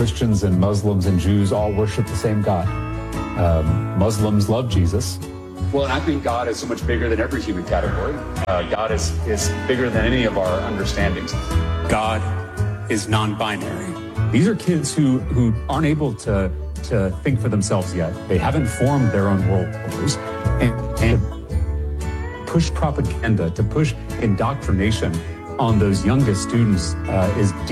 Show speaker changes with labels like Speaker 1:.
Speaker 1: Christians and Muslims and Jews all worship the same God. Muslims love Jesus.
Speaker 2: Well, and I think God is so much bigger than every human category. God is bigger than any of our understandings.
Speaker 3: God is non-binary.
Speaker 1: These are kids who aren't able to think for themselves yet. They haven't formed their own worldviews. And to push propaganda, to push indoctrination on those youngest students is